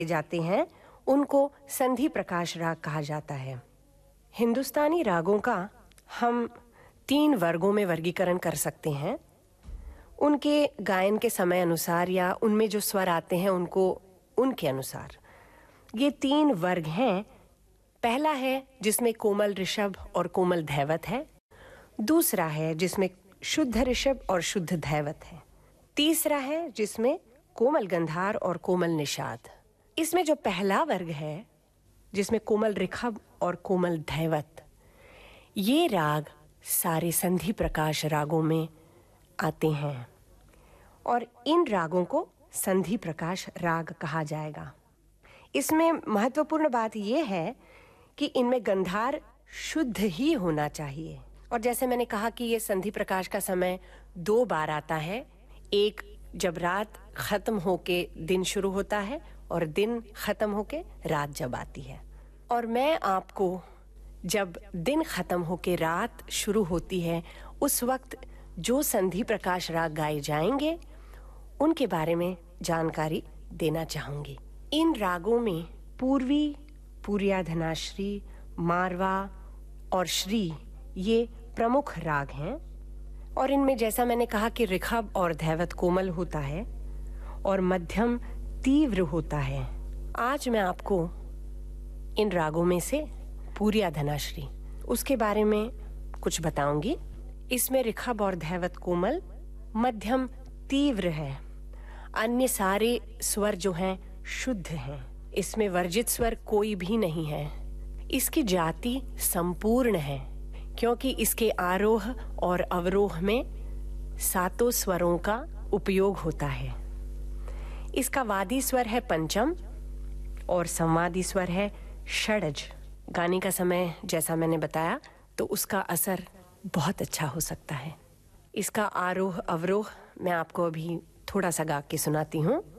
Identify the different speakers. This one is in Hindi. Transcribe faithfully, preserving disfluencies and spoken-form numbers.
Speaker 1: जाते हैं उनको संधि प्रकाश राग कहा जाता है। हिंदुस्तानी रागों का हम तीन वर्गों में वर्गीकरण कर सकते हैं, उनके गायन के समय अनुसार या उनमें जो स्वर आते हैं उनको उनके अनुसार। ये तीन वर्ग हैं। पहला है जिसमें कोमल ऋषभ और कोमल धैवत है, दूसरा है जिसमें शुद्ध ऋषभ और शुद्ध धैवत है, तीसरा है जिसमें कोमल गंधार और कोमल निषाद। इसमें जो पहला वर्ग है जिसमें कोमल ऋषभ और कोमल धैवत, ये राग सारे संधि प्रकाश रागों में आते हैं और इन रागों को संधि प्रकाश राग कहा जाएगा। इसमें महत्वपूर्ण बात यह है कि इनमें गंधार शुद्ध ही होना चाहिए। और जैसे मैंने कहा कि ये संधि प्रकाश का समय दो बार आता है, एक जब रात खत्म होके दिन शुरू होता है और दिन खत्म होके रात जब आती है। और मैं आपको जब दिन खत्म होके रात शुरू होती है उस वक्त जो संधि प्रकाश राग गाए जाएंगे उनके बारे में जानकारी देना चाहूंगी। इन रागों में पूर्वी, पूरिया धनाश्री, मारवा और श्री ये प्रमुख राग हैं और इनमें जैसा मैंने कहा कि ऋषभ और धैवत कोमल होता है और मध्यम तीव्र होता है। आज मैं आपको इन रागों में से पूरिया धनाश्री उसके बारे में कुछ बताऊंगी। इसमें ऋषभ और धैवत कोमल, मध्यम तीव्र है, अन्य सारे स्वर जो हैं शुद्ध हैं, इसमें वर्जित स्वर कोई भी नहीं है। इसकी जाति संपूर्ण है क्योंकि इसके आरोह और अवरोह में सातों स्वरों का उपयोग होता है। इसका वादी स्वर है पंचम और संवादी स्वर है षडज। गाने का समय जैसा मैंने बताया तो उसका असर बहुत अच्छा हो सकता है। इसका आरोह अवरोह मैं आपको अभी थोड़ा सा गा के सुनाती हूँ।